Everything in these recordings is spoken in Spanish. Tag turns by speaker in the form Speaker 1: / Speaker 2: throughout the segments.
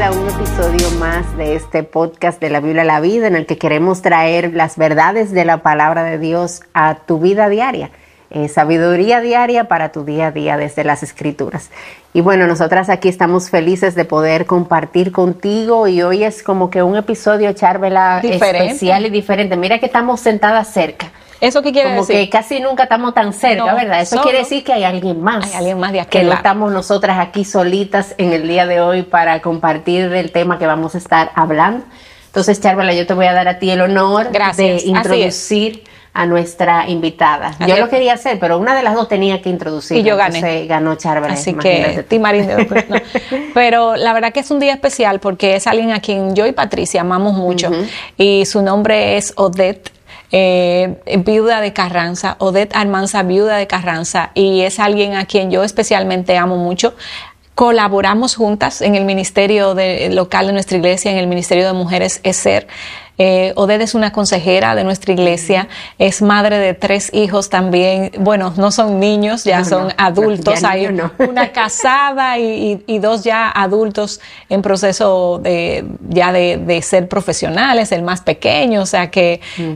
Speaker 1: bienvenida a un episodio más de este podcast de la Biblia a la Vida, en el que queremos traer las verdades de la palabra de Dios a tu vida diaria, sabiduría diaria para tu día a día desde las Escrituras. Y bueno, nosotras aquí estamos felices de poder compartir contigo, y hoy es como que un episodio, Charvela, especial y diferente. Mira que estamos sentadas cerca.
Speaker 2: ¿Eso qué quiere decir?
Speaker 1: Como que casi nunca estamos tan cerca,
Speaker 2: No,
Speaker 1: ¿verdad? Eso quiere decir que hay alguien más.
Speaker 2: Hay alguien más de
Speaker 1: que
Speaker 2: aquel
Speaker 1: no
Speaker 2: lado.
Speaker 1: estamos nosotras aquí solitas en el día de hoy para compartir el tema que vamos a estar hablando. Entonces, Charvela, yo te voy a dar a ti el honor de introducir a nuestra invitada. Yo lo quería hacer, pero una de las dos tenía que introducir.
Speaker 2: Y yo gané.
Speaker 1: Entonces ganó Charvela.
Speaker 2: Así que, Timarín, no. Pero la verdad que es un día especial porque es alguien a quien yo y Patricia amamos mucho. Y su nombre es Odette. Viuda de Carranza, Odette Almanza, viuda de Carranza, y es alguien a quien yo especialmente amo mucho. Colaboramos juntas en el ministerio local de nuestra iglesia, en el Ministerio de Mujeres ESER. Odette es una consejera de nuestra iglesia, es madre de 3 hijos también. Bueno, no son niños, ya son adultos. Hay una casada y 2 ya adultos en proceso de ser profesionales, el más pequeño. O sea que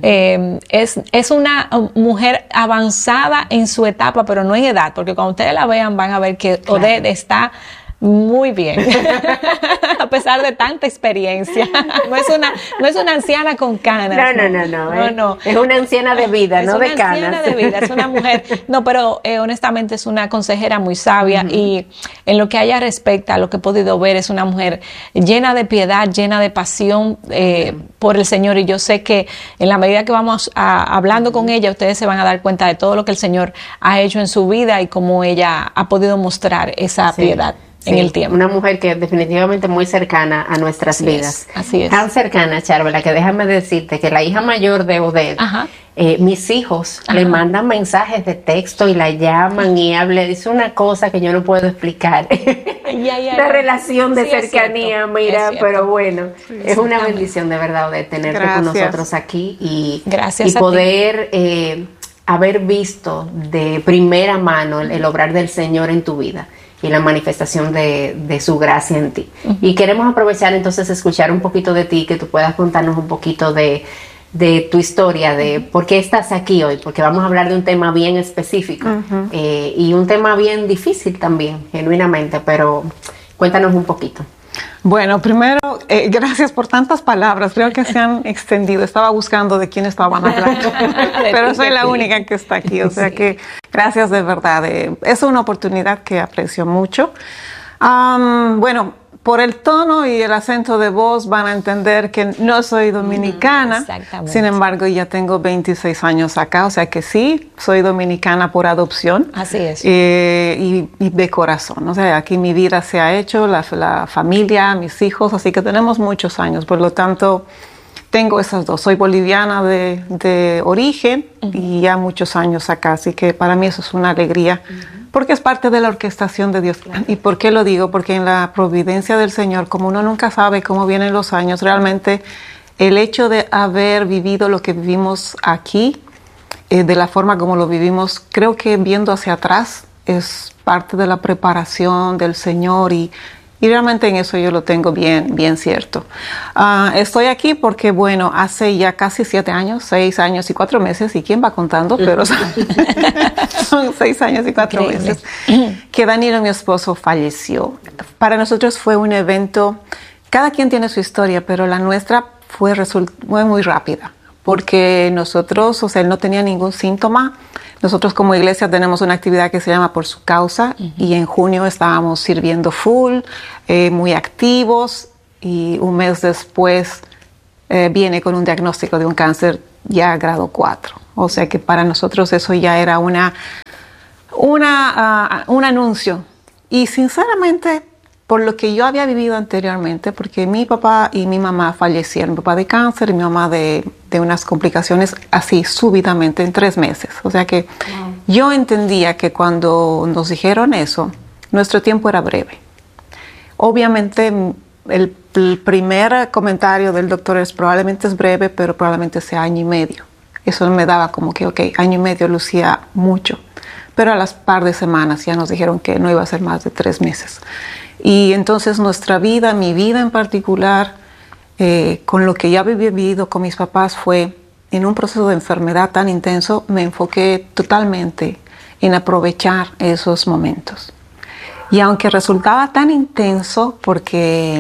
Speaker 2: es una mujer avanzada en su etapa, pero no en edad, porque cuando ustedes la vean van a ver que Odette está muy bien, a pesar de tanta experiencia. No es una anciana con canas.
Speaker 1: No. Es una anciana de vida, no de canas. Es una anciana de vida,
Speaker 2: es una mujer. No, pero honestamente es una consejera muy sabia, y en lo que a ella respecta, lo que he podido ver, es una mujer llena de piedad, llena de pasión por el Señor. Y yo sé que en la medida que vamos hablando con ella, ustedes se van a dar cuenta de todo lo que el Señor ha hecho en su vida y cómo ella ha podido mostrar esa piedad. En el tiempo. Una
Speaker 1: mujer que es definitivamente muy cercana a nuestras vidas.
Speaker 2: Así es.
Speaker 1: Tan cercana, Charvela, que déjame decirte que la hija mayor de Odette, mis hijos le mandan mensajes de texto y la llaman y dice una cosa que yo no puedo explicar. La relación de cercanía, mira, pero bueno, es una bendición de verdad, Odette, tenerte con nosotros aquí y poder haber visto de primera mano el obrar del Señor en tu vida y la manifestación de su gracia en ti. Y queremos aprovechar entonces escuchar un poquito de ti, que tú puedas contarnos un poquito de tu historia, de por qué estás aquí hoy, porque vamos a hablar de un tema bien específico y un tema bien difícil también, genuinamente, pero cuéntanos un poquito.
Speaker 3: Bueno, primero, gracias por tantas palabras. Creo que se han extendido. Estaba buscando de quién estaban hablando, pero soy la única que está aquí. O sea que gracias de verdad. Es una oportunidad que aprecio mucho. Bueno, por el tono y el acento de voz van a entender que no soy dominicana.
Speaker 2: Exactamente.
Speaker 3: Sin embargo, ya tengo 26 años acá, o sea que sí, soy dominicana por adopción.
Speaker 2: Así es.
Speaker 3: Y de corazón. O sea, aquí mi vida se ha hecho, la familia, mis hijos, así que tenemos muchos años. Por lo tanto, tengo esas dos. Soy boliviana de origen y ya muchos años acá, así que para mí eso es una alegría. Porque es parte de la orquestación de Dios. Claro. ¿Y por qué lo digo? Porque en la providencia del Señor, como uno nunca sabe cómo vienen los años, realmente el hecho de haber vivido lo que vivimos aquí, de la forma como lo vivimos, creo que viendo hacia atrás es parte de la preparación del Señor y realmente en eso yo lo tengo bien cierto. Estoy aquí porque, bueno, hace ya casi 7 años, 6 años y 4 meses, ¿y quién va contando? Pero son 6 años y 4 meses, que Danilo, mi esposo, falleció. Para nosotros fue un evento, cada quien tiene su historia, pero la nuestra fue muy rápida, porque nosotros, o sea, él no tenía ningún síntoma. Nosotros como iglesia tenemos una actividad que se llama Por Su Causa y en junio estábamos sirviendo full, muy activos, y un mes después viene con un diagnóstico de un cáncer ya grado 4. O sea que para nosotros eso ya era un anuncio. Y sinceramente, por lo que yo había vivido anteriormente, porque mi papá y mi mamá fallecieron, mi papá de cáncer y mi mamá de unas complicaciones así súbitamente en 3 meses. O sea que yo entendía que cuando nos dijeron eso, nuestro tiempo era breve. Obviamente el primer comentario del doctor probablemente es breve, pero probablemente sea 1 año y medio. Eso me daba como que, 1 año y medio lucía mucho. Pero a las par de semanas ya nos dijeron que no iba a ser más de 3 meses. Y entonces nuestra vida, mi vida en particular, con lo que ya había vivido con mis papás, fue en un proceso de enfermedad tan intenso, me enfoqué totalmente en aprovechar esos momentos. Y aunque resultaba tan intenso, porque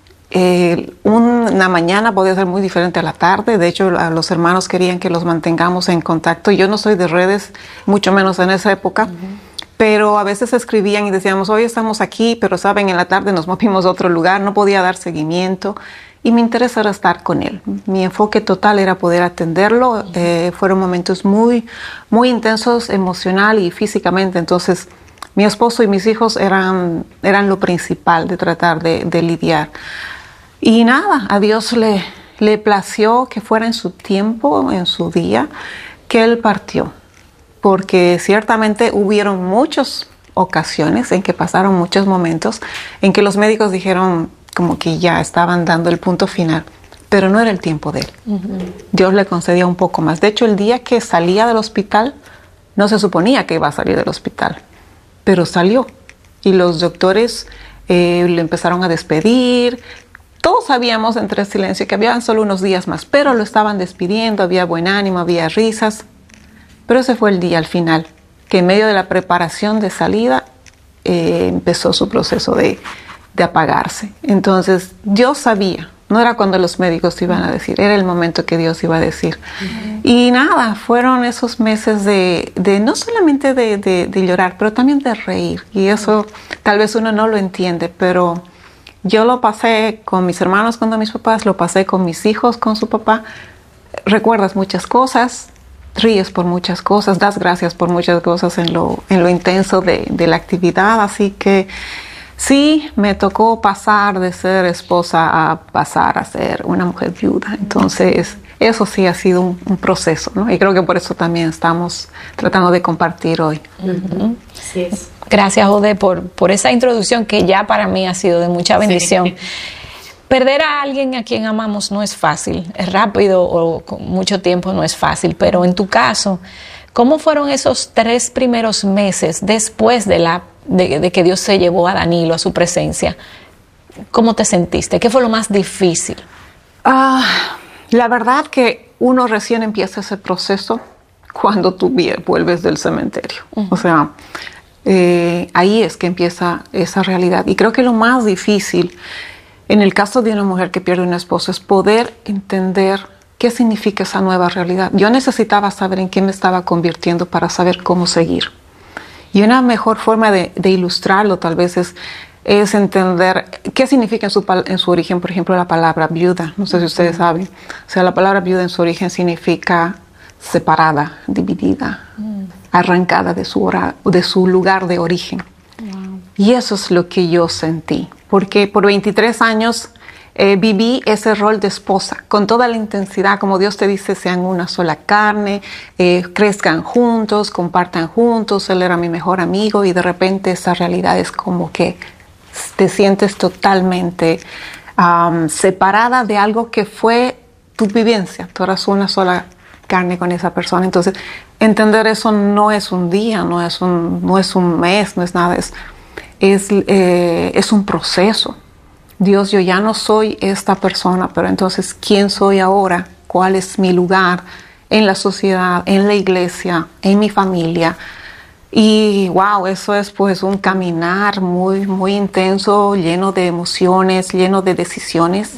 Speaker 3: una mañana podía ser muy diferente a la tarde, de hecho los hermanos querían que los mantengamos en contacto. Yo no soy de redes, mucho menos en esa época, pero a veces escribían y decíamos, hoy estamos aquí, pero saben, en la tarde nos movimos a otro lugar, no podía dar seguimiento. Y mi interés era estar con él. Mi enfoque total era poder atenderlo. Fueron momentos muy, muy intensos emocional y físicamente. Entonces, mi esposo y mis hijos eran lo principal de tratar de lidiar. Y nada, a Dios le plació que fuera en su tiempo, en su día, que Él partió. Porque ciertamente hubieron muchas ocasiones en que pasaron muchos momentos en que los médicos dijeron como que ya estaban dando el punto final, pero no era el tiempo de él. Dios le concedía un poco más. De hecho, el día que salía del hospital, no se suponía que iba a salir del hospital, pero salió. Y los doctores le empezaron a despedir. Todos sabíamos entre el silencio que habían solo unos días más, pero lo estaban despidiendo, había buen ánimo, había risas. Pero ese fue el día al final, que en medio de la preparación de salida, empezó su proceso de apagarse. Entonces, Dios sabía, no era cuando los médicos iban a decir, era el momento que Dios iba a decir. Y nada, fueron esos meses de no solamente de llorar, pero también de reír. Y eso tal vez uno no lo entiende, pero yo lo pasé con mis hermanos, con mis papás, lo pasé con mis hijos, con su papá. Recuerdas muchas cosas, ríes por muchas cosas, das gracias por muchas cosas en lo intenso de la actividad, así que sí, me tocó pasar de ser esposa a pasar a ser una mujer viuda. Entonces, eso sí ha sido un proceso, ¿no? Y creo que por eso también estamos tratando de compartir hoy.
Speaker 2: Así es. Gracias, Ode, por esa introducción que ya para mí ha sido de mucha bendición. Sí. Perder a alguien a quien amamos no es fácil, es rápido o con mucho tiempo no es fácil, pero en tu caso, ¿cómo fueron esos 3 primeros meses después de que Dios se llevó a Danilo a su presencia? ¿Cómo te sentiste? ¿Qué fue lo más difícil?
Speaker 3: La verdad que uno recién empieza ese proceso cuando tú vuelves del cementerio. O sea, ahí es que empieza esa realidad. Y creo que lo más difícil en el caso de una mujer que pierde un esposo es poder entender qué significa esa nueva realidad. Yo necesitaba saber en qué me estaba convirtiendo para saber cómo seguir. Y una mejor forma de ilustrarlo tal vez es entender qué significa en su origen, por ejemplo, la palabra viuda. No sé si ustedes saben. O sea, la palabra viuda en su origen significa separada, dividida, arrancada de su lugar de origen. Wow. Y eso es lo que yo sentí. Porque por 23 años viví ese rol de esposa con toda la intensidad, como Dios te dice, sean una sola carne, crezcan juntos, compartan juntos. Él era mi mejor amigo y de repente esa realidad es como que te sientes totalmente separada de algo que fue tu vivencia. Tú eras una sola carne con esa persona. Entonces, entender eso no es un día, no es un mes, no es nada, es un proceso. Dios, yo ya no soy esta persona, pero entonces, ¿quién soy ahora? ¿Cuál es mi lugar en la sociedad, en la iglesia, en mi familia? Y wow, eso es pues un caminar muy, muy intenso, lleno de emociones, lleno de decisiones.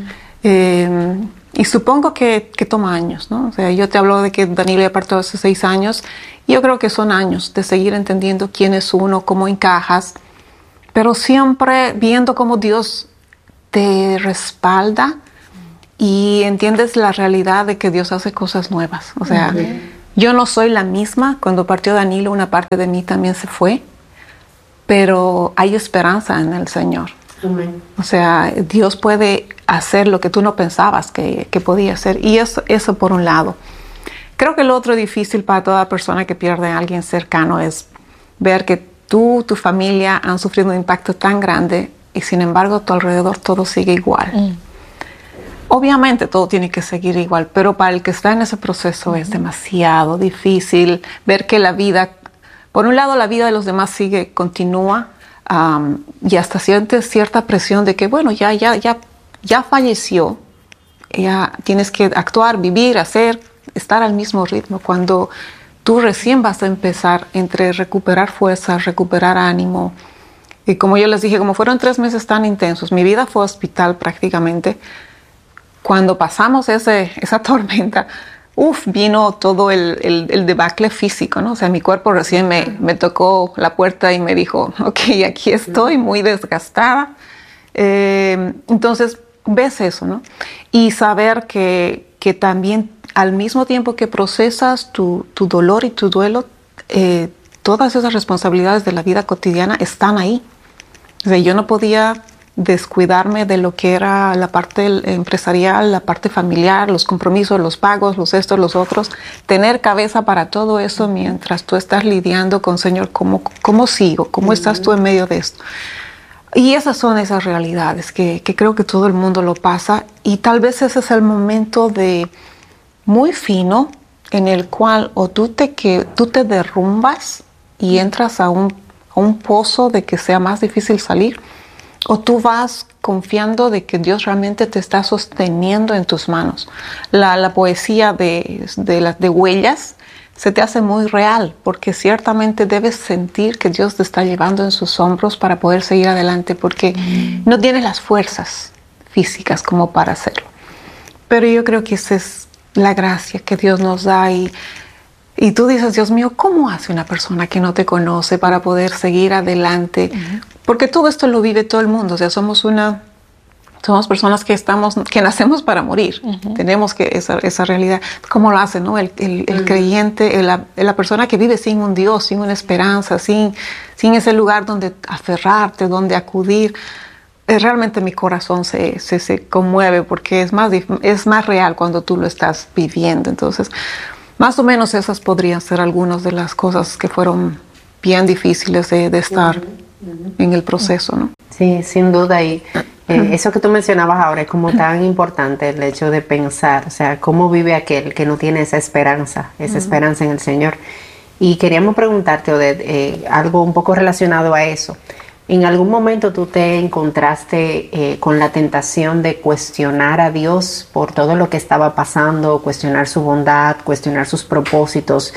Speaker 3: Y supongo que toma años, ¿no? O sea, yo te hablo de que Danilo ya partió hace 6 años. Y yo creo que son años de seguir entendiendo quién es uno, cómo encajas, pero siempre viendo cómo Dios te respalda y entiendes la realidad de que Dios hace cosas nuevas. O sea, yo no soy la misma. Cuando partió Danilo, una parte de mí también se fue, pero hay esperanza en el Señor. Amén. O sea, Dios puede hacer lo que tú no pensabas que podía hacer. Y eso por un lado. Creo que lo otro difícil para toda persona que pierde a alguien cercano es ver que tú, tu familia han sufrido un impacto tan grande y sin embargo a tu alrededor todo sigue igual. Obviamente todo tiene que seguir igual, pero para el que está en ese proceso es demasiado difícil ver que la vida, por un lado la vida de los demás continúa, y hasta sientes cierta presión de que, bueno, ya falleció, ya tienes que actuar, vivir, hacer, estar al mismo ritmo, cuando tú recién vas a empezar entre recuperar fuerzas, recuperar ánimo. Y como yo les dije, como fueron 3 meses tan intensos, mi vida fue hospital prácticamente. Cuando pasamos esa tormenta, vino todo el debacle físico, ¿no? O sea, mi cuerpo recién me tocó la puerta y me dijo, ok, aquí estoy muy desgastada. Entonces, ves eso, ¿no? Y saber que también al mismo tiempo que procesas tu dolor y tu duelo, todas esas responsabilidades de la vida cotidiana están ahí. O sea, yo no podía descuidarme de lo que era la parte empresarial, la parte familiar, los compromisos, los pagos, los estos, los otros. Tener cabeza para todo eso mientras tú estás lidiando con, Señor, ¿cómo sigo? ¿Cómo estás tú en medio de esto? Y esas son esas realidades que creo que todo el mundo lo pasa, y tal vez ese es el momento muy fino en el cual o tú te derrumbas y entras a un pozo de que sea más difícil salir, o tú vas confiando de que Dios realmente te está sosteniendo en tus manos. La poesía de Huellas se te hace muy real, porque ciertamente debes sentir que Dios te está llevando en sus hombros para poder seguir adelante, porque no tienes las fuerzas físicas como para hacerlo. Pero yo creo que esa es la gracia que Dios nos da, y tú dices, Dios mío, ¿cómo hace una persona que no te conoce para poder seguir adelante? Porque todo esto lo vive todo el mundo. O sea, somos personas que nacemos para morir. Tenemos que esa realidad. ¿Cómo lo hace, no? El creyente, la persona que vive sin un Dios, sin una esperanza, sin ese lugar donde aferrarte, donde acudir. Realmente mi corazón se conmueve, porque es más real cuando tú lo estás viviendo. Entonces, más o menos esas podrían ser algunas de las cosas que fueron bien difíciles de estar en el proceso, ¿no?
Speaker 1: Sí, sin duda. Y eso que tú mencionabas ahora es como tan importante, el hecho de pensar, o sea, cómo vive aquel que no tiene esa esperanza en el Señor. Y queríamos preguntarte, Odette, algo un poco relacionado a eso. ¿En algún momento tú te encontraste con la tentación de cuestionar a Dios por todo lo que estaba pasando, cuestionar su bondad, cuestionar sus propósitos,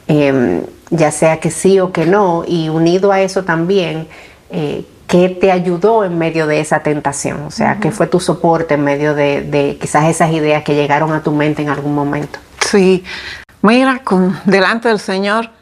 Speaker 1: ya sea que sí o que no? Y unido a eso también, ¿qué te ayudó en medio de esa tentación? O sea, ¿qué fue tu soporte en medio de quizás esas ideas que llegaron a tu mente en algún momento?
Speaker 3: Sí, mira, delante del Señor,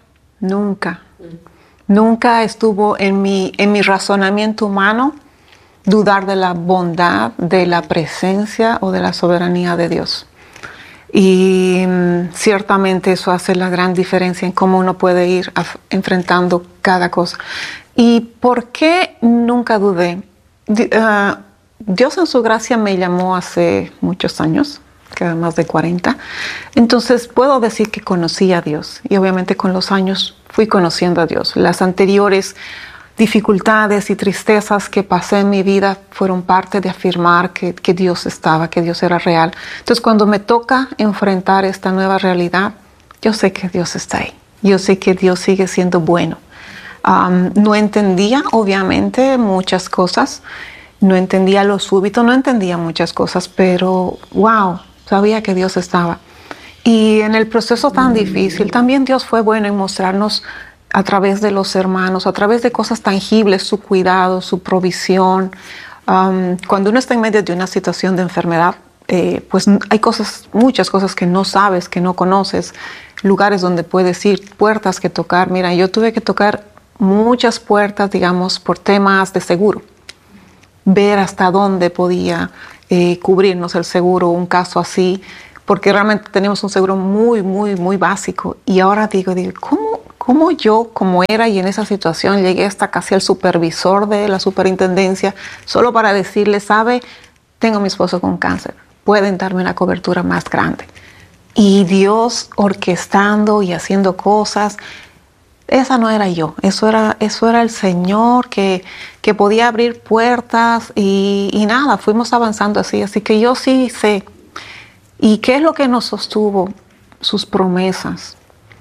Speaker 3: nunca estuvo en mi razonamiento humano dudar de la bondad, de la presencia o de la soberanía de Dios. Y ciertamente eso hace la gran diferencia en cómo uno puede ir enfrentando cada cosa. ¿Y por qué nunca dudé? Dios en su gracia me llamó hace muchos años, que más de 40. Entonces puedo decir que conocí a Dios, y obviamente con los años fui conociendo a Dios. Las anteriores dificultades y tristezas que pasé en mi vida fueron parte de afirmar que Dios estaba, que Dios era real. Entonces, cuando me toca enfrentar esta nueva realidad, yo sé que Dios está ahí. Yo sé que Dios sigue siendo bueno. No entendía, obviamente, muchas cosas. No entendía lo súbito, no entendía muchas cosas, pero wow, sabía que Dios estaba. Y en el proceso tan difícil, también Dios fue bueno en mostrarnos a través de los hermanos, a través de cosas tangibles, su cuidado, su provisión. Cuando uno está en medio de una situación de enfermedad, pues hay muchas cosas que no sabes, que no conoces, lugares donde puedes ir, puertas que tocar. Mira, yo tuve que tocar muchas puertas, digamos, por temas de seguro. Ver hasta dónde podía cubrirnos el seguro, un caso así, porque realmente tenemos un seguro muy, muy, muy básico. Y ahora digo, ¿cómo yo, como era y en esa situación, llegué hasta casi al supervisor de la superintendencia solo para decirle, sabe, tengo a mi esposo con cáncer, pueden darme una cobertura más grande? Y Dios orquestando y haciendo cosas. Esa no era yo, eso era el Señor que podía abrir puertas y nada, fuimos avanzando así. Así que yo sí sé. ¿Y qué es lo que nos sostuvo? Sus promesas.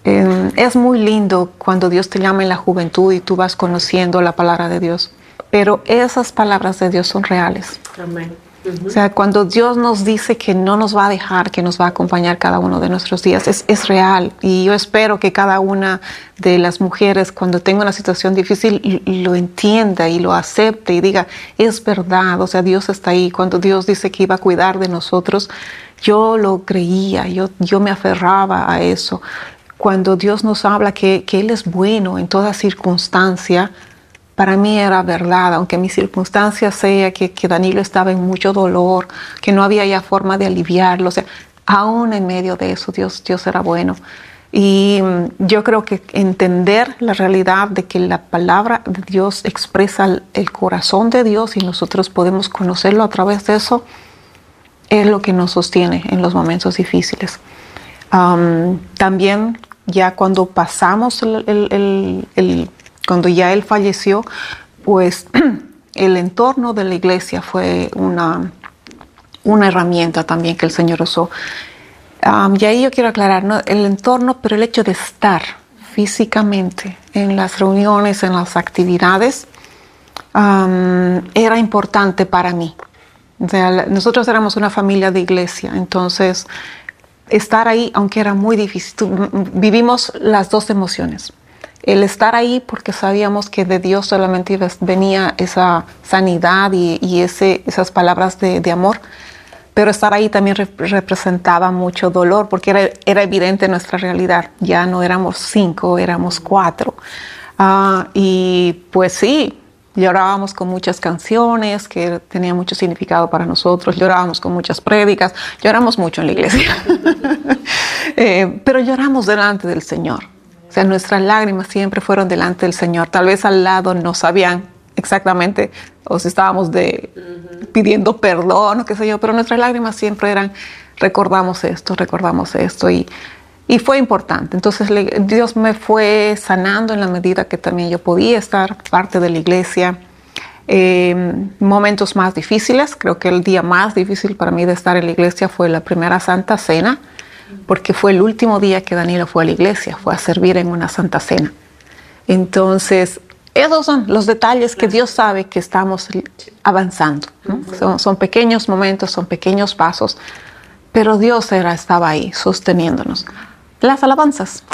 Speaker 3: Es muy lindo cuando Dios te llama en la juventud y tú vas conociendo la palabra de Dios, pero esas palabras de Dios son reales.
Speaker 1: Amén.
Speaker 3: O sea, cuando Dios nos dice que no nos va a dejar, que nos va a acompañar cada uno de nuestros días, es real. Y yo espero que cada una de las mujeres, cuando tenga una situación difícil, lo entienda y lo acepte y diga, es verdad, o sea, Dios está ahí. Cuando Dios dice que iba a cuidar de nosotros, yo lo creía, yo me aferraba a eso. Cuando Dios nos habla que Él es bueno en toda circunstancia, para mí era verdad, aunque mi circunstancia sea que Danilo estaba en mucho dolor, que no había ya forma de aliviarlo, o sea, aún en medio de eso Dios era bueno. Y yo creo que entender la realidad de que la palabra de Dios expresa el corazón de Dios y nosotros podemos conocerlo a través de eso, es lo que nos sostiene en los momentos difíciles. También ya cuando pasamos cuando ya él falleció, pues el entorno de la iglesia fue una herramienta también que el Señor usó. Y ahí yo quiero aclarar, ¿no? El entorno, pero el hecho de estar físicamente en las reuniones, en las actividades, era importante para mí. O sea, nosotros éramos una familia de iglesia, entonces estar ahí, aunque era muy difícil, vivimos las dos emociones. El estar ahí porque sabíamos que de Dios solamente venía esa sanidad y esas palabras de amor, pero estar ahí también representaba mucho dolor porque era evidente nuestra realidad. Ya no éramos 5, éramos 4. Y pues sí, llorábamos con muchas canciones que tenían mucho significado para nosotros, llorábamos con muchas prédicas, lloramos mucho en la iglesia, pero lloramos delante del Señor. O sea, nuestras lágrimas siempre fueron delante del Señor. Tal vez al lado no sabían exactamente, o si estábamos pidiendo perdón o qué sé yo, pero nuestras lágrimas siempre eran, recordamos esto, y fue importante. Entonces Dios me fue sanando en la medida que también yo podía estar parte de la iglesia. Momentos más difíciles, creo que el día más difícil para mí de estar en la iglesia fue la primera Santa Cena, porque fue el último día que Danilo fue a la iglesia, fue a servir en una Santa Cena. Entonces, esos son los detalles que Dios sabe que estamos avanzando, ¿no? Son pequeños momentos, son pequeños pasos, pero Dios estaba ahí sosteniéndonos. Las alabanzas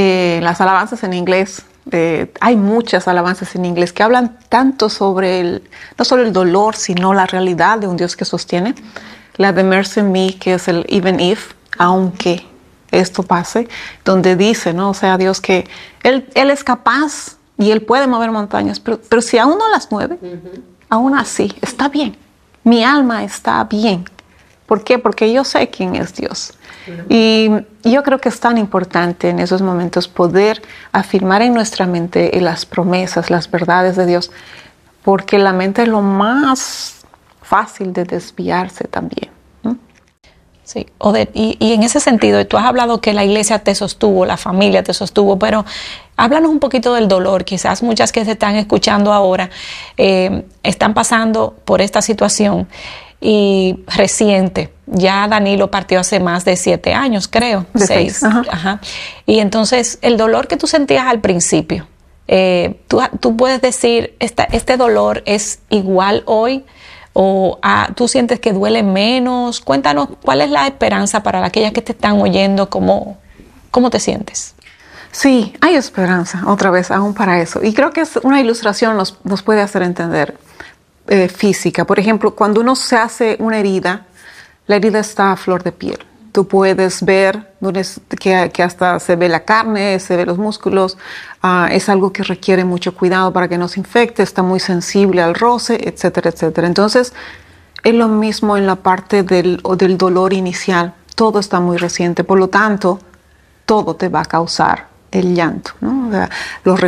Speaker 3: en inglés, hay muchas alabanzas en inglés que hablan tanto sobre no solo el dolor, sino la realidad de un Dios que sostiene. La de Mercy Me, que es el Even If, aunque esto pase, donde dice, ¿no? O sea, Dios que Él es capaz y Él puede mover montañas, pero si aún no las mueve, aún así está bien. Mi alma está bien. ¿Por qué? Porque yo sé quién es Dios. Y yo creo que es tan importante en esos momentos poder afirmar en nuestra mente las promesas, las verdades de Dios, porque la mente es lo más fácil de desviarse también.
Speaker 2: Sí, Odette, y en ese sentido, tú has hablado que la iglesia te sostuvo, la familia te sostuvo, pero háblanos un poquito del dolor. Quizás muchas que se están escuchando ahora están pasando por esta situación y reciente. Ya Danilo partió hace más de 7 años, creo. 6. Ajá. Y entonces, el dolor que tú sentías al principio, tú puedes decir, ¿este dolor es igual hoy? ¿O tú sientes que duele menos? Cuéntanos, ¿cuál es la esperanza para aquellas que te están oyendo? ¿Cómo te sientes?
Speaker 3: Sí, hay esperanza, otra vez, aún para eso. Y creo que es una ilustración nos puede hacer entender física. Por ejemplo, cuando uno se hace una herida, la herida está a flor de piel. Tú puedes ver que hasta se ve la carne, se ve los músculos. Es algo que requiere mucho cuidado para que no se infecte, está muy sensible al roce, etcétera, etcétera. Entonces, es lo mismo en la parte del dolor inicial. Todo está muy reciente, por lo tanto, todo te va a causar el llanto, ¿no? Los